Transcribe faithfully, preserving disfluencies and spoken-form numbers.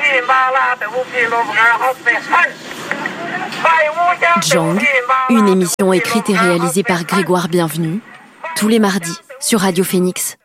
Jang, une émission écrite et réalisée par Grégoire Bienvenu, tous les mardis sur Radio Phoenix.